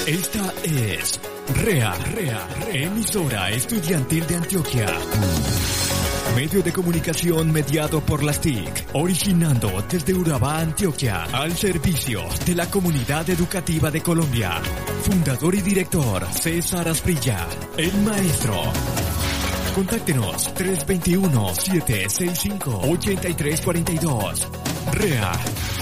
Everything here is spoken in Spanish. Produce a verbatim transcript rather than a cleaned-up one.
Esta es REA, REA, emisora estudiantil de Antioquia. Medio de comunicación mediado por las T I C, originando desde Urabá, Antioquia, al servicio de la comunidad educativa de Colombia. Fundador y director César Asprilla, el maestro. Contáctenos tres dos uno, siete seis cinco, ocho tres cuatro dos. REA.